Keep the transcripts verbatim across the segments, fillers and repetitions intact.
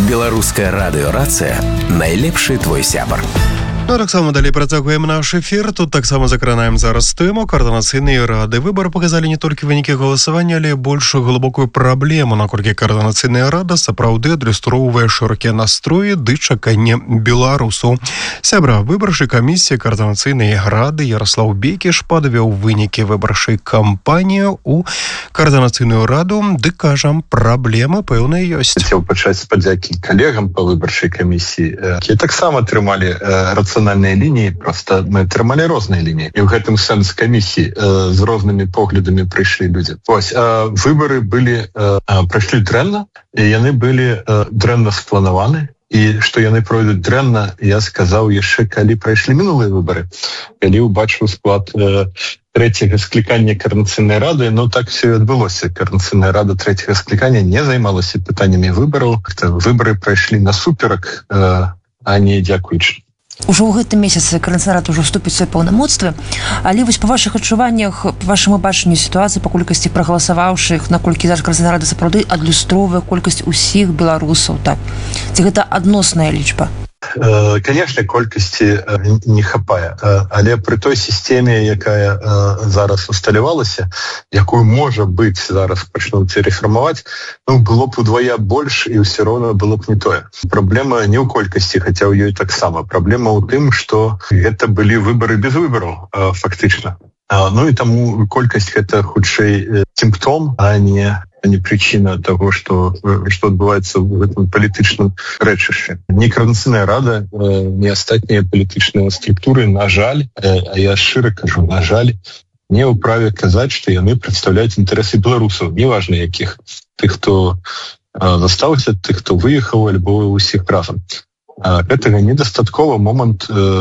Беларуская радыёрацыя найлепшы твой сябар. Ну, таксама далей працягваем наш эфір. Тут таксама закранаем зараз тэму каардынацыйнай рады. Выбары паказалі не толькі вынікі галасавання, але больш глыбокую праблему, наколькі каардынацыйная рада сапраўды адлюстроўвае шырокія настроі ды чаканне беларусаў. Сябра выбарчай камісіі каардынацыйнай рады Ярослав Бекіш падвёў вынікі выбарчай кампаніі ў каардынацыйную раду, ды кажам, праблемы пэўныя ёсць. Хацеў пачаць з падзякі калегам па выбарчай камісіі, якія таксама атрымалі рацыянальныя лініі, просто мы атрымалі розныя лініі. І ў гэтым сэнс камісіі э, з рознымі поглядамі прыйшлі людзі. Вось, э, выбары былі, э, прайшлі дрэнна, і яны былі э, дрэнна спланаваны. І што яны пройдуць дрэнна, я сказаў яшчэ, калі прайшлі мінулыя выбары, калі ўбачыў склад э, трэцяга склікання каардынацыйнай рады, ну так все і адбылося. Каардынацыйная рада трэцяга склікання не займалася пытаннямі выбараў. Выбары прайшлі насуперак, э, а не дзякуючы. Ужо ў гэтым месяцы каардынацыйная рада ўжо вступіць свае паўнамоцтвы, але вось па вашых адчуваннях, па вашаму бачанню сітуацыі, па колькасці прагаласаваўшых, наколькі зараз каардынацыйная рада сапраўды адлюстроўвае колькасць усіх беларусаў, так? Ці гэта адносная лічба? Конечно, колькасці не хапае, але пры той сістэме, якая зараз усталявалася, якую можа быць зараз пачнуць рэфармаваць, ну, было б удвая больш і ўсё роўна было б не тое. Праблема не ў колькасці, хаця ў ёй таксама. Праблема ў тым, што гэта былі выбары без выбараў, фактычна. Ну і таму колькасць гэта хутчэй сімптом, а не а не причина того, что, что адбываецца в этом палітычным рэчышчы. Ні каардынацыйная рада, ні астатнія палітычныя структуры, на жаль, а я шчыра кажу, на жаль, не ўправе казаць, што яны прадстаўляюць інтарэсы беларусаў, неважна якіх, тых, хто застаўся, тых, хто выехаў, альбо ўсіх разам. Гэтага недастаткова. Момант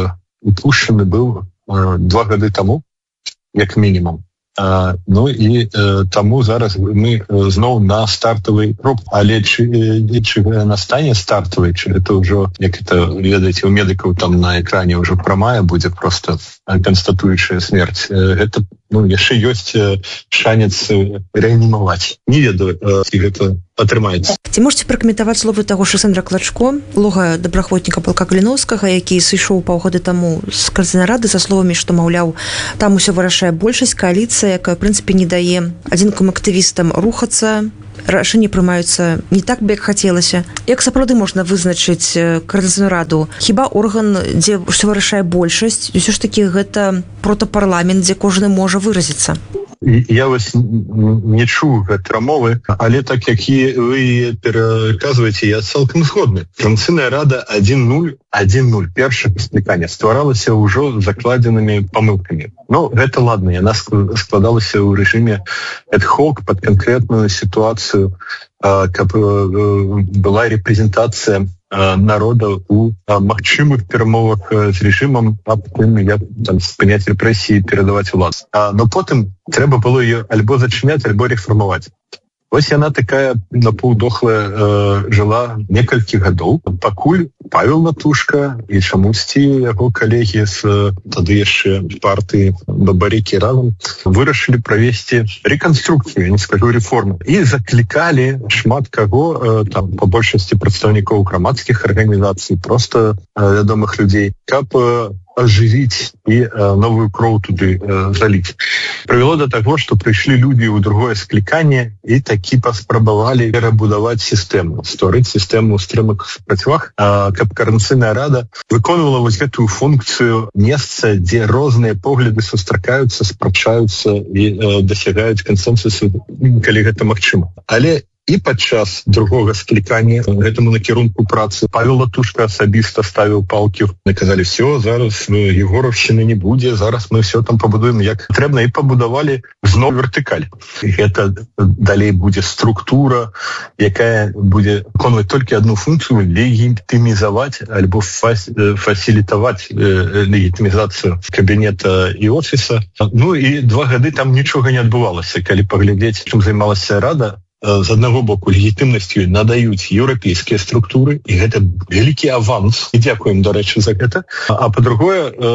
упушчаны быў два гады таму, як мінімум. А, ну і э, таму зараз мы э, зноў на стартавай кропцы. Але чы, э, чы настане стартавай, чы гэта ўжо, як это ведаеце, у медыкаў там на экране ўжо прамая будзе проста канстатуючая смерць. Э, гэта ну, яшчэ ёсць э, шанец э, рэанімаваць. Не ведаю, э, ці гэта атрымаецца. Ці можете пракаментаваць словы таго ж Александра Клачко, лога добраахвотніка палка Каліноўскага, які сышоў паўгода таму з каардынацыйнай рады за словамі, што, маўляў, там усё вырашае большасць, коаліцыя, якая, в прынцыпе, не дае адзінкам актывістам рухацца, рашэнні прымаюцца не так, як хацелася. Як сапраўды можна вызначыць каардынацыйную раду? Хіба орган, дзе ўсё вырашае большасць, ўсё ж такі гэта протапарламент, дзе кожны можа выразіцца? Я вас не чуў гэтай мовы, але так як і вы пераказваеце, я цалкам згодны. Каардынацыйная рада адзін нуль адзін нуль першае скліканне стваралася ўжо закладзенымі памылкамі. Ну, гэта ладно, яна складалася ў рэжыме ad-hoc пад канкрэтную сітуацыю, каб была рэпрэзентацыя народа у магчымых перамовах з рэжымам, а потым як там спыняць рэпрэсіі, перадаваць уладу. Но потым трэба было ее альбо зачыняць, альбо рэфармаваць. Вось яна такая напаўдохлая э, жыла некалькі гадоў, пакуль Павел Натушка і чамусьці яго калегі з тады яшчэ партыі Бабарыкі разам вырашылі правесці рэканструкцыю, я не скажу рэформу, і заклікалі шмат каго, э, там па большасці прадстаўнікоў грамадскіх арганізацый, проста э, вядомых людзей, каб э, ажывіць і э, новую кроў туды э, заліць. Прывяло да таго, што прыйшлі людзі ў другое скліканне і такі паспрабавалі перабудаваць сістэму, стварыць сістэму стрымак супрацьваг, э, каб каардынацыйная рада выконвала вось гэтую функцыю месца, дзе розныя погляды сустракаюцца, спрачаюцца і э, дасягаюць кансэнсусу, калі гэта магчыма. Але і падчас другога склікання гэтаму накірунку працы Павел Натушка асабіста ставіў палкі, наказалі, все, зараз Егоровщины не будзе, зараз мы все там пабудуем як трэбна, і пабудавалі зноў вертыкаль. Гэта далей будзе структура, якая будзе выконваць толькі одну функцыю — легітымізаваць альбо фасілітаваць легітымізацыю кабінета і офіса. Ну і два гады там нічога не адбывалася. Калі паглядзець, чым займалася рада, з аднаго боку легітымнасцю надаюць еўрапейскія структуры, і гэта вялікі аванс, і дзякуем, дарэчы, за гэта. А па-другое,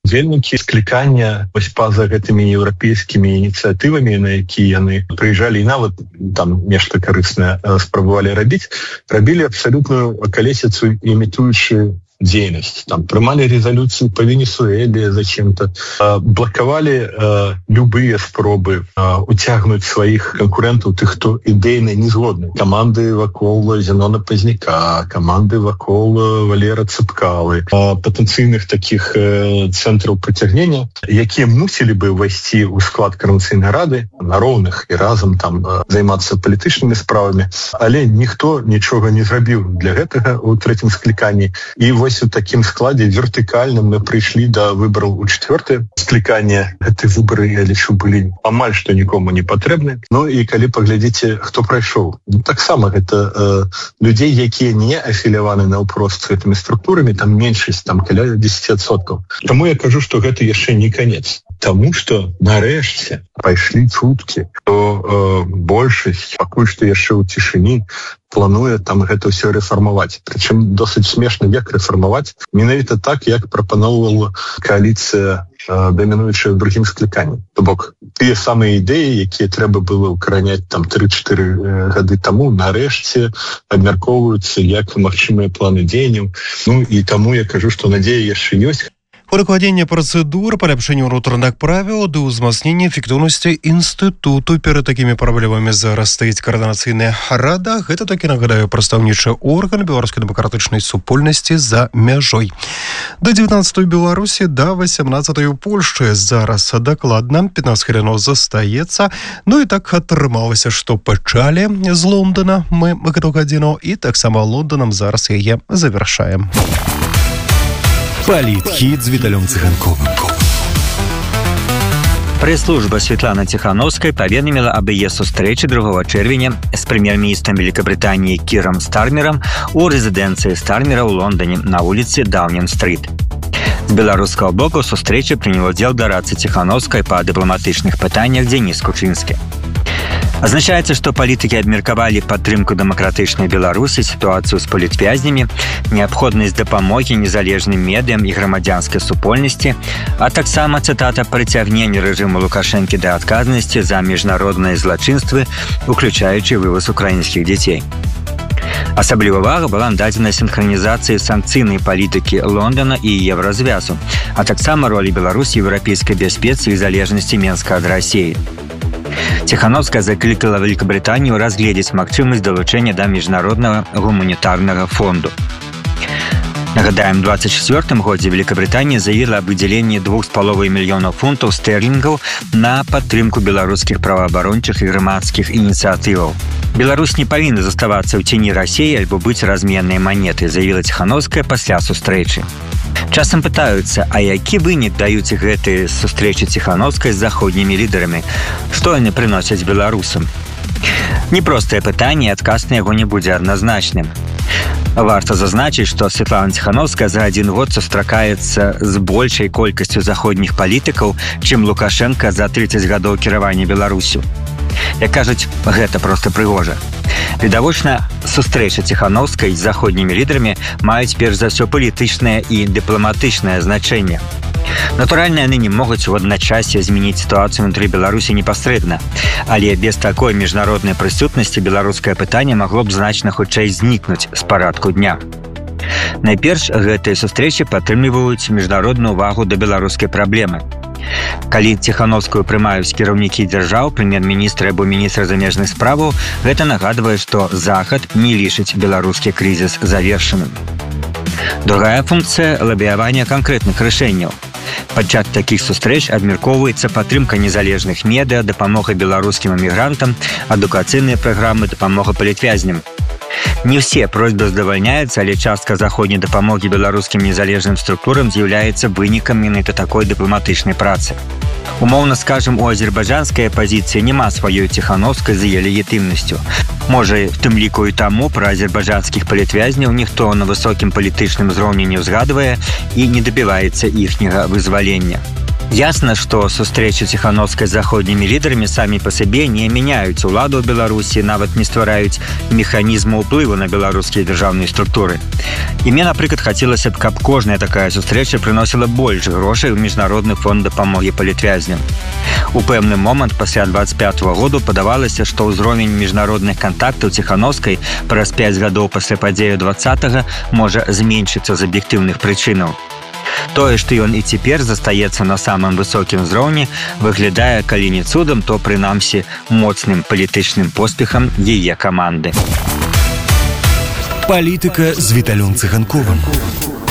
Удзельнікі склікання вось па-за гэтымі еўрапейскімі ініцыятывамі, на якія яны прыязджалі і нават там нешта карыснае спрабавалі рабіць, рабілі абсалютную акалесіцу, імітуючы дзейнасць. Там прымалі резолюцыю па Венесуэле зачем-то, блакавалі э, любыя спробы э, уцягнуць сваіх канкурэнтаў, тых, хто ідэйна не згодны. Каманды вакол Зенона Пазняка, каманды вакол Валера Цыпкалы, э, патэнцыйных такіх э, цэнтраў прыцягнення, якія мусілі бы ўвайсці ў склад Коордынацыйнай рады на роўных і разам там э, займацца палітычнымі справамі, але ніхто нічога не зрабіў для гэтага ў трэцім скліканні. І вось у такім складзе вертыкальным мы прыйшлі да выбараў у чвёртае скліканне. Гэты выбары, я лічу, былі амаль што нікому не патрэбны. Ну і калі паглядзіце, хто прайшоў. Ну, таксама гэта э, людзей, якія не афіляваны наўпрост з гэтымі структурамі, там меншасць, там каля дзесяць адсоткаў. Таму я кажу, што гэта яшчэ не канец. Таму што нарэшце пайшлі чуткі, што э, большасць, пакуль што яшчэ ў цішыні, плануе там гэта ўсё рэфармаваць. Прычым досыць смешна, як рэфармаваць. Менавіта так, як прапаноўвала кааліцыя, э, дамінуючая ў другім скліканні. То бок, тыя самыя ідэі, якія трэба было ўкараняць там тры-чатыры э, гады таму, нарэшце абмяркоўваюцца як магчымыя планы дзеянняў. Ну і таму я кажу, што надзея яшчэ ёсць. Укладзенне працэдур, паляпшэнне ўнутраных правіл ды ўзмацненне эфектыўнасці інстытуту. Перад такімі праблемамі зараз стаіць Коордынацыйная рада. Гэта такі, нагадаю, прадстаўнічы орган беларускай дэмакратычнай супольнасці за мяжой. Да дзевятнаццатай Беларусі, да васямнаццатай у Польшчы. Зараз дакладна пятнаццаць хвілінаў застаецца. Ну і так атрымалася, што пачалі з Лондона мы гэту гадзіну, і таксама Лонданам зараз яе завяршаем. Палітхіт з Віталем Цыганковым. Прэс-служба Светланы Ціхановскай паведаміла аб яе сустрэчы другога чэрвеня з прэм'ер-міністрам Великабрытаніі Кірам Стармерам у рэзідэнцыі Стармера ў Лондоне на вуліцы Даўнінг-стрит. З беларускага боку ў сустрэчы прыняў удзел дарадца Ціхановскай па дыпламатычных пытаннях Дзеніс Кучынскі. Азначаецца, што палітыкі абмеркавалі падтрымку дэмакратычнай Беларусі, сітуацыю з палітвязнямі, неабходнасць дапамогі незалежным медыям і грамадзянскай супольнасці, а таксама, цытата, прыцягненне рэжыму Лукашэнкі да адказнасці за міжнародныя злачынствы, уключаючы вываз украінскіх дзяцей. Асабліва ўвага была нададзена сінхранізацыі санкцыйнай палітыкі Лондона і Еўразвязу, а таксама ролі Беларусі ў еўрапейскай бяспецы і залежнасці Менска ад Расіі. Ціхановская заклікала Великабрытанію разгледзець магчымасць далучэння да міжнароднага гуманітарнага фонду. Нагадаем, у двадцать четвёртым годзе Великабрытанія заявила аб выдзяленні двух з паловай мільёнаў фунтаў стэрлінгаў на падтрымку беларускіх праваабарончых і грамадскіх ініцыятываў. Беларусь не павінна заставацца ў цені Расіі альбо быць разменнай манетай, заявила Ціхановская пасля сустрэчы. Часам пытаюцца, а які вынік даюць гэтыя сустрэчы Ціхановскай з заходнімі лідарамі? Што яны прыносяць беларусам? Непростае пытанне, адказ на яго не будзе адназначным. Варта зазначыць, што Светлана Ціхановская за адзін год сустракаецца з большай колькасцю заходніх палітыкаў, чым Лукашенка за трыццаць гадоў кіравання Беларусю. Як кажуць, гэта проста прыгожа. Відавочна, сустрэча Ціхановскай з заходнімі лідарамі маюць перш за ўсё палітычнае і дыпламатычнае значэнне. Натуральна, яны не могуць у адначасе змяніць сітуацыю ўнутры Беларусі непасрэдна, але без такой міжнароднай прысутнасці беларускае пытанне магло б значна хутчэй знікнуць з парадку дня. Найперш, гэтыя сустрэчы падтрымліваюць міжнародную ўвагу да беларускай праблемы. Калі Ціхановскую прымаюць кіраўнікі дзяржаў, прэм'ер-міністр або міністр замежных справаў, гэта нагадвае, што Захад не лічыць беларускі крызіс завершаным. Другая функцыя – лабіявання канкрэтных рашэнняў. Падчас такіх сустрэч абмяркоўваецца падтрымка незалежных медыа, дапамога беларускім эмігрантам, адукацыйныя праграмы, дапамога палітвязням. Не ўсе просьбы здавальняюцца, але частка заходняй дапамогі беларускім незалежным структурам з'яўляецца вынікам менавіта такой дыпламатычнай працы. Умоўна скажам, у азербайджанскай апазіцыі няма сваёй Ціхановскай з яе легітымнасцю. Можа, в тым ліку і таму пра азербайджанскіх палітвязняў ніхто на высокім палітычным узроўні не ўзгадвае і не дабіваецца іхняга вызвалення. Ясно, што сустрэчы Ціхановскай з заходнімі лідарамі самі па сабе не мяняюць уладу ў Беларусі, нават не ствараюць механізму ўплыву на беларускія дзяржаўныя структуры. І мне, напрыклад, хацелася б, каб кожная такая сустрэча прыносіла больш грошай у міжнародны фонд дапамогі палітвязням. У пэўны момант пасля дваццаць пятага году падавалася, што ўзровень міжнародных кантактаў Ціхановскай праз пяць гадоў пасля падзею дваццатага можа зменшыцца з аб'ектыўных прычынаў. Тое, што ён і цяпер застаецца на самым высокім узроўні, выглядае, калі не цудам, то прынамсі моцным палітычным поспехам яе каманды. Палітыка з Віталём Цыганковым.